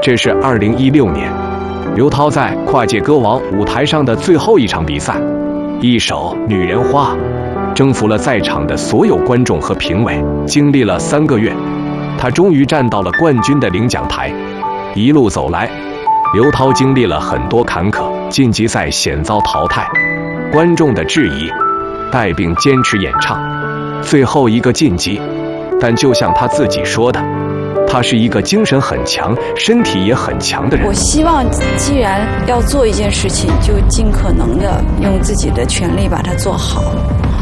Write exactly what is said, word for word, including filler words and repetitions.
这是二零一六年刘涛在跨界歌王舞台上的最后一场比赛，一首《女人花》征服了在场的所有观众和评委。经历了三个月，她终于站到了冠军的领奖台。一路走来，刘涛经历了很多坎坷，晋级赛险遭淘汰，观众的质疑，带病坚持演唱，最后一个晋级。但就像她自己说的，她是一个精神很强、身体也很强的人。 我希望既然要做一件事情，就尽可能的用自己的全力把它做好。